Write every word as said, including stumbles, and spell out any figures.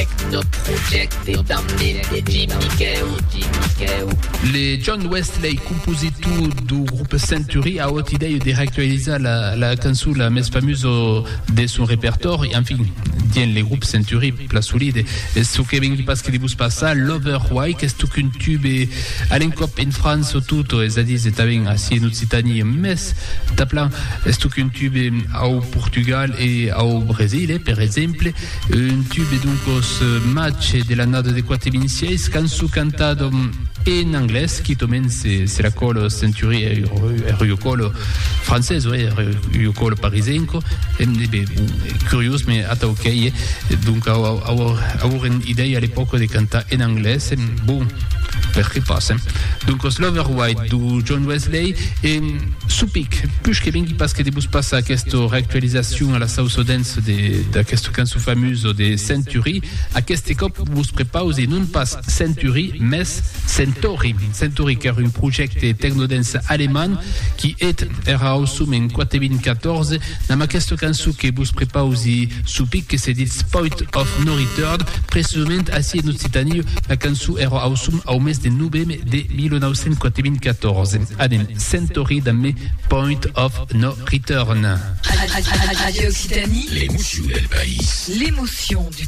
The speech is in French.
Techno Project e damne de Jimmy Keu, Jimmy Keu. Les John Wesley compositu du groupe Century a haute idée de réactualiser la, la canzone la plus fameuse de son répertoire. Enfin, bien les groupes Century, place solide. Ce qui vient parce que vous passe ça, Lover Why, qu'est-ce qu'un tube à l'encop en France tout, et ça dit c'est avec assis en Occitanie, mais t'as plein. Est-ce qu'un tube au Portugal et au Brésil, par exemple, un tube donc au match de l'année de quatre mille seize, canzone cantado en anglais, qui tombe c'est, c'est la colle Century et la colle française, ouais, la colle parisienne, et bien, curieux, mais attends, ok, donc avoir, avoir une idée à l'époque de canter en anglais, c'est bon. Perché passa. Dunque, Lover White du John Wesley e Supic, plus che venghi parce che debus passa a questa reactualizazione alla South Dance da questa canzone famosa de Century, a queste cop vos prepause non pas Century, mais Centauri. Centauri che era un progetto technodance alleman che et era ausum in duemilaquattordici, ma questa canzone che vos prepause Supic che si dice Point of No Return, precisamente assi in Occitanie, la canzone era ausum au mes de novembre de duemilaquattordici. Adem, Centauri damme Point of No Return. Radio Occitanie, L'émotion del país. l'émotion du